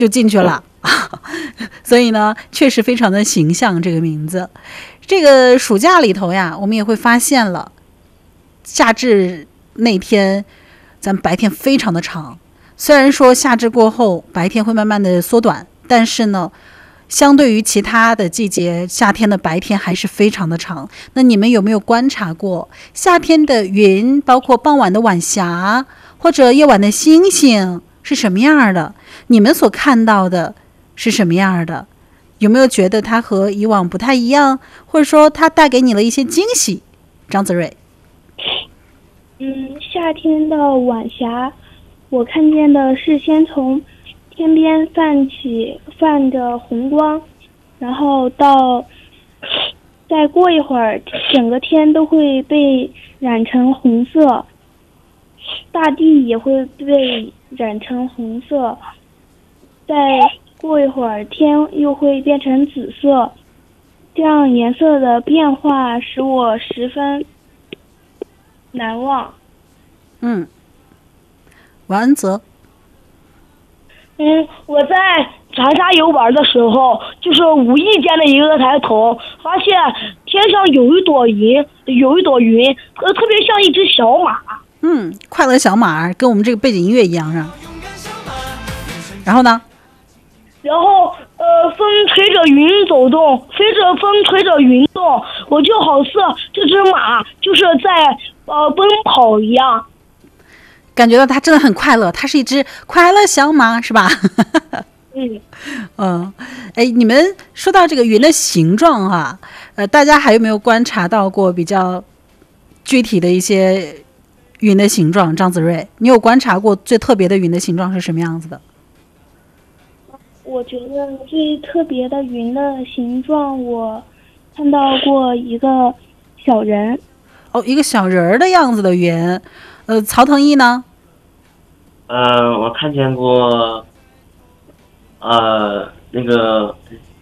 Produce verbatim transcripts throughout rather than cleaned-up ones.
就进去了。所以呢，确实非常的形象这个名字。这个暑假里头呀，我们也会发现了，夏至那天，咱们白天非常的长。虽然说夏至过后白天会慢慢的缩短，但是呢，相对于其他的季节，夏天的白天还是非常的长。那你们有没有观察过夏天的云，包括傍晚的晚霞，或者夜晚的星星是什么样的？你们所看到的是什么样的？有没有觉得它和以往不太一样，或者说它带给你了一些惊喜？张子睿。 嗯，夏天的晚霞，我看见的是先从天边泛起泛着红光，然后到再过一会儿，整个天都会被染成红色，大地也会被染成红色，再过一会儿天又会变成紫色，这样颜色的变化使我十分难忘。 嗯，王恩泽。 嗯，我在长沙游玩的时候，就是无意间的一个抬头，发现天上有一朵云，有一朵云，呃，特别像一只小马。 嗯，快乐小马跟我们这个背景音乐一样，是吧？然后呢？ 然后，呃，风吹着云走动，随着风吹着云动，我就好似这只马就是在呃奔跑一样。 感觉到它真的很快乐，它是一只快乐小马，是吧？ 嗯嗯，哎，你们说到这个云的形状啊，呃，大家还有没有观察到过比较具体的一些云的形状？张子睿，你有观察过最特别的云的形状是什么样子的？ 我觉得最特别的云的形状，我看到过一个小人。 哦，一个小人儿的样子的云。呃，曹腾毅呢？ 呃，我看见过，呃，那个，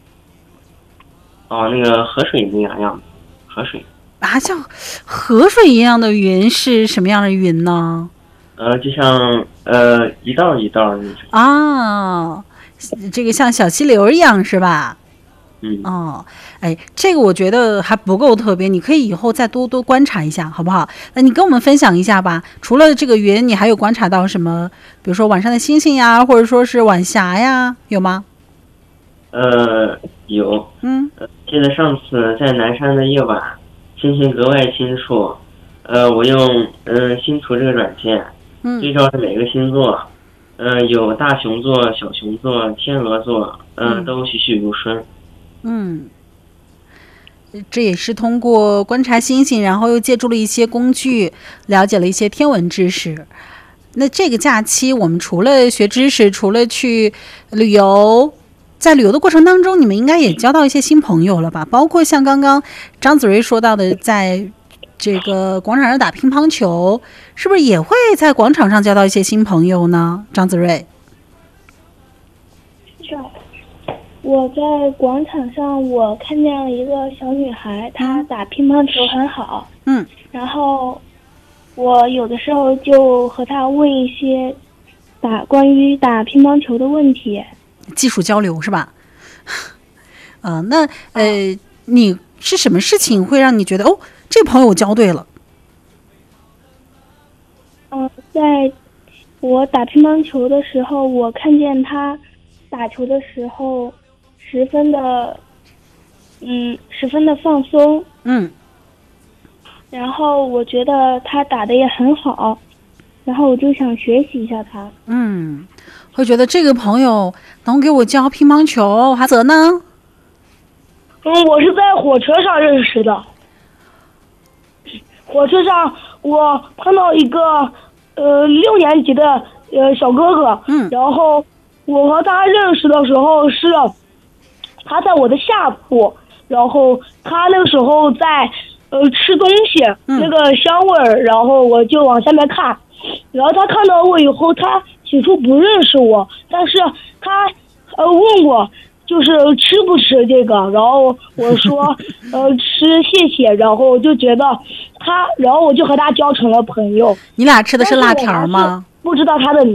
哦，那个河水那样样子，河水。 啊，像河水一样的云是什么样的云呢？ 呃，就像呃一道一道的那种。 啊，这个像小溪流一样是吧？ 嗯。 哦，哎，这个我觉得还不够特别，你可以以后再多多观察一下，好不好？那你跟我们分享一下吧。除了这个云，你还有观察到什么？比如说晚上的星星呀，或者说是晚霞呀，有吗？ 呃，有。 嗯。 呃，记得上次在南山的夜晚，星星格外清楚。呃，我用嗯、呃、星图这个软件， 嗯， 对照着每个星座，呃，有大熊座、小熊座、天鹅座，呃、嗯，都栩栩如生。 嗯，这也是通过观察星星，然后又借助了一些工具，了解了一些天文知识。那这个假期，我们除了学知识，除了去旅游，在旅游的过程当中，你们应该也交到一些新朋友了吧？包括像刚刚张子睿说到的，在这个广场上打乒乓球，是不是也会在广场上交到一些新朋友呢？张子睿。 是啊。我在广场上，我看见了一个小女孩，她打乒乓球很好。 嗯。 然后，我有的时候就和她问一些打关于打乒乓球的问题。 技术交流是吧？呃，那呃，你是什么事情会让你觉得哦，这朋友我交对了？ 嗯、呃，在我打乒乓球的时候，我看见她打球的时候。十分的，嗯，十分的放松。 嗯。 然后我觉得他打得也很好，然后我就想学习一下他。 嗯，会觉得这个朋友能给我教乒乓球，还泽呢？ 嗯，我是在火车上认识的。火车上我碰到一个呃六年级的呃小哥哥， 嗯， 然后我和他认识的时候是。他在我的下铺，然后他那个时候在呃吃东西， 嗯、 那个香味儿，然后我就往下面看，然后他看到我以后，他起初不认识我，但是他呃问我就是吃不吃这个，然后我说呃吃谢谢，然后我就觉得他，然后我就和他交成了朋友。 你俩吃的是辣条吗？ 不知道他的名字。